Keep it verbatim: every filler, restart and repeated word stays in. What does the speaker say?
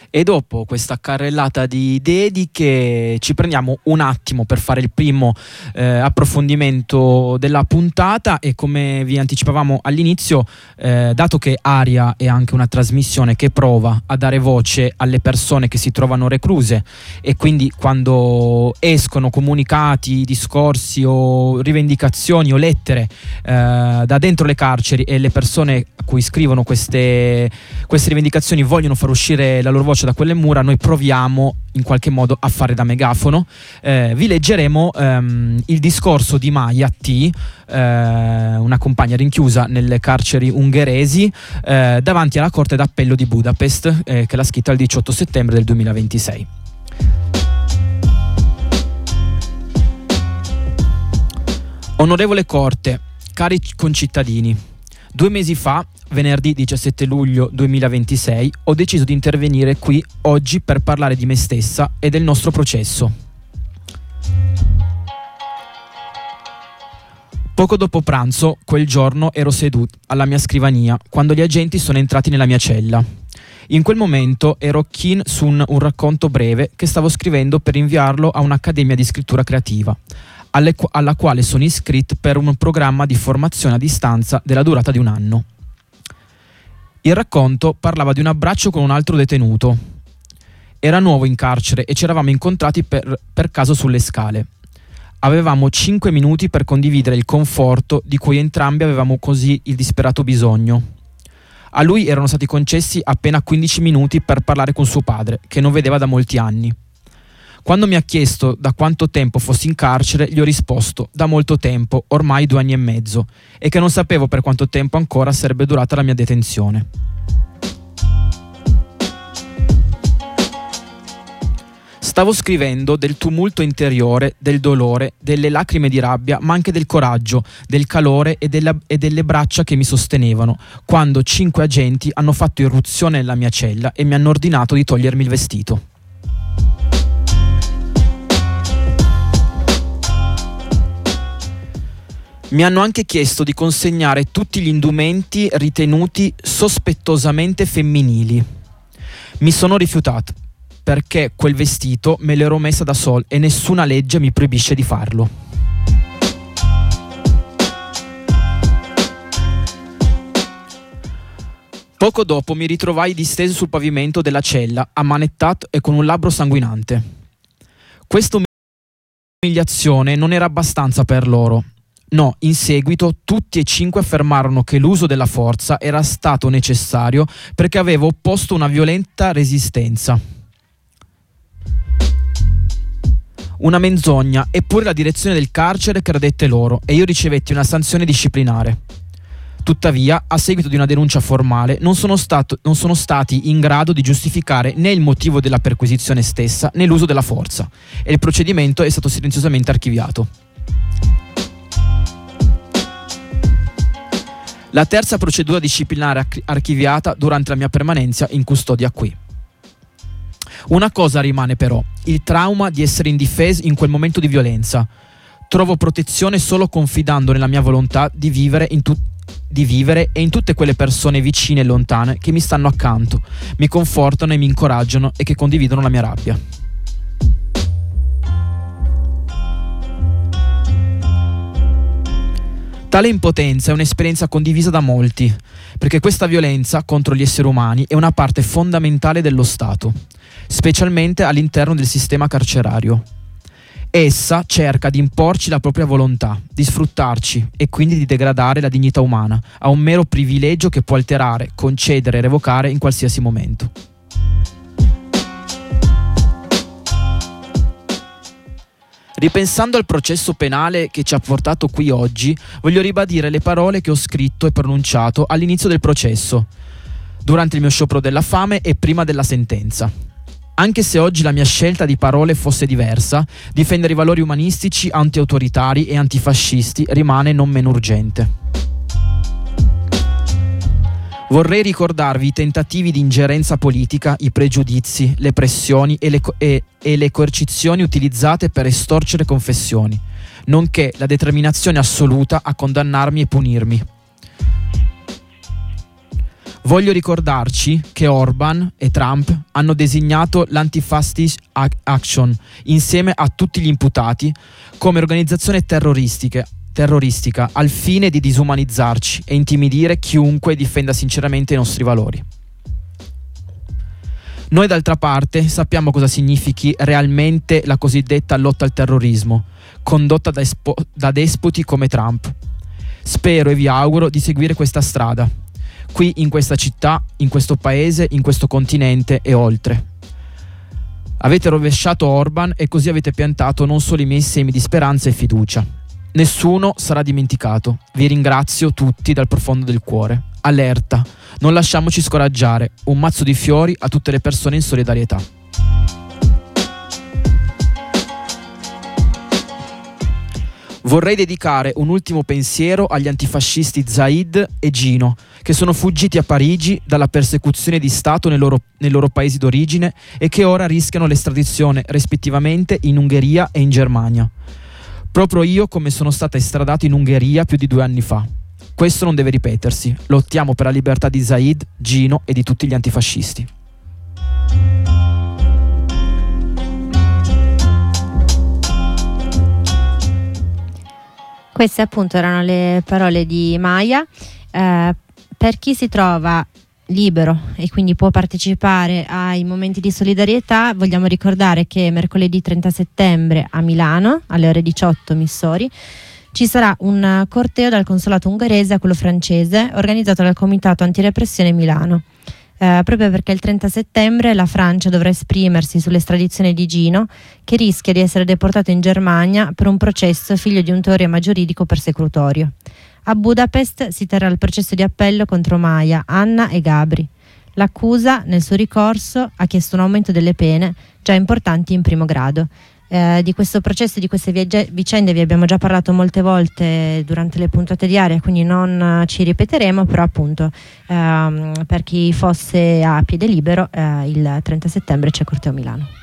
E dopo questa carrellata di dediche ci prendiamo un attimo per fare il primo eh, approfondimento della puntata. E come vi anticipavamo all'inizio, eh, dato che Aria è anche una trasmissione che prova a dare voce alle persone che si trovano recluse, e quindi quando escono comunicati, discorsi o rivendicazioni o lettere eh, da dentro le carceri e le persone a cui scrivono queste, queste rivendicazioni vogliono far uscire la loro voce da quelle mura, noi proviamo in qualche modo a fare da megafono. Eh, vi leggeremo ehm, il discorso di Maya T, eh, una compagna rinchiusa nelle carceri ungheresi eh, davanti alla Corte d'Appello di Budapest, eh, che l'ha scritta il diciotto settembre del duemilaventisei. Onorevole Corte, cari concittadini, due mesi fa, venerdì diciassette luglio duemilaventisei, ho deciso di intervenire qui oggi per parlare di me stessa e del nostro processo. Poco dopo pranzo, quel giorno, ero seduto alla mia scrivania quando gli agenti sono entrati nella mia cella. In quel momento ero keen su un, un racconto breve che stavo scrivendo per inviarlo a un'accademia di scrittura creativa, alle, alla quale sono iscritto per un programma di formazione a distanza della durata di un anno. Il racconto parlava di un abbraccio con un altro detenuto. Era nuovo in carcere e ci eravamo incontrati per, per caso sulle scale. Avevamo cinque minuti per condividere il conforto di cui entrambi avevamo così il disperato bisogno. A lui erano stati concessi appena quindici minuti per parlare con suo padre, che non vedeva da molti anni. Quando mi ha chiesto da quanto tempo fossi in carcere, gli ho risposto da molto tempo, ormai due anni e mezzo, e che non sapevo per quanto tempo ancora sarebbe durata la mia detenzione. Stavo scrivendo del tumulto interiore, del dolore, delle lacrime di rabbia, ma anche del coraggio, del calore e, della, e delle braccia che mi sostenevano, quando cinque agenti hanno fatto irruzione nella mia cella e mi hanno ordinato di togliermi il vestito. Mi hanno anche chiesto di consegnare tutti gli indumenti ritenuti sospettosamente femminili. Mi sono rifiutato, perché quel vestito me l'ero messa da sola e nessuna legge mi proibisce di farlo. Poco dopo mi ritrovai disteso sul pavimento della cella, ammanettato e con un labbro sanguinante. Questa umiliazione non era abbastanza per loro. No, in seguito tutti e cinque affermarono che l'uso della forza era stato necessario perché avevo opposto una violenta resistenza. Una menzogna, eppure la direzione del carcere credette loro e io ricevetti una sanzione disciplinare. Tuttavia, a seguito di una denuncia formale, non sono, stato, non sono stati in grado di giustificare né il motivo della perquisizione stessa né l'uso della forza, e il procedimento è stato silenziosamente archiviato. La terza procedura disciplinare archiviata durante la mia permanenza in custodia qui. Una cosa rimane però, il trauma di essere indifesi in quel momento di violenza. Trovo protezione solo confidando nella mia volontà di vivere, in tu- di vivere e in tutte quelle persone vicine e lontane che mi stanno accanto, mi confortano e mi incoraggiano e che condividono la mia rabbia. Tale impotenza è un'esperienza condivisa da molti, perché questa violenza contro gli esseri umani è una parte fondamentale dello Stato, specialmente all'interno del sistema carcerario. Essa cerca di imporci la propria volontà, di sfruttarci e quindi di degradare la dignità umana a un mero privilegio che può alterare, concedere e revocare in qualsiasi momento. Ripensando al processo penale che ci ha portato qui oggi, voglio ribadire le parole che ho scritto e pronunciato all'inizio del processo, durante il mio sciopero della fame e prima della sentenza. Anche se oggi la mia scelta di parole fosse diversa, difendere i valori umanistici, anti-autoritari e antifascisti rimane non meno urgente. Vorrei ricordarvi i tentativi di ingerenza politica, i pregiudizi, le pressioni e le, co- e, e le coercizioni utilizzate per estorcere confessioni, nonché la determinazione assoluta a condannarmi e punirmi. Voglio ricordarci che Orban e Trump hanno designato l'Anti-Fascist Action, insieme a tutti gli imputati, come organizzazione terroristica, terroristica al fine di disumanizzarci e intimidire chiunque difenda sinceramente i nostri valori. Noi d'altra parte sappiamo cosa significhi realmente la cosiddetta lotta al terrorismo, condotta da, espo- da despoti come Trump. Spero e vi auguro di seguire questa strada, qui in questa città, in questo paese, in questo continente e oltre. Avete rovesciato Orban e così avete piantato non solo i miei semi di speranza e fiducia. Nessuno sarà dimenticato. Vi ringrazio tutti dal profondo del cuore. Allerta, non lasciamoci scoraggiare. Un mazzo di fiori a tutte le persone in solidarietà. Vorrei dedicare un ultimo pensiero agli antifascisti Zaid e Gino, che sono fuggiti a Parigi dalla persecuzione di Stato nei loro, nei loro paesi d'origine e che ora rischiano l'estradizione rispettivamente in Ungheria e in Germania. Proprio io come sono stata estradata in Ungheria più di due anni fa. Questo non deve ripetersi. Lottiamo per la libertà di Zaid, Gino e di tutti gli antifascisti. Queste appunto erano le parole di Maya. Eh, per chi si trova libero e quindi può partecipare ai momenti di solidarietà, vogliamo ricordare che mercoledì trenta settembre a Milano alle ore diciotto Missori ci sarà un corteo dal consolato ungherese a quello francese organizzato dal Comitato Antirepressione Milano. Eh, proprio perché il trenta settembre la Francia dovrà esprimersi sull'estradizione di Gino, che rischia di essere deportato in Germania per un processo figlio di un teorema giuridico persecutorio. A Budapest si terrà il processo di appello contro Maya, Anna e Gabri. L'accusa, nel suo ricorso, ha chiesto un aumento delle pene già importanti in primo grado. Eh, di questo processo e di queste viagge- vicende vi abbiamo già parlato molte volte durante le puntate di Aria, quindi non uh, ci ripeteremo, però appunto ehm, per chi fosse a piede libero eh, il trenta settembre c'è corteo Milano.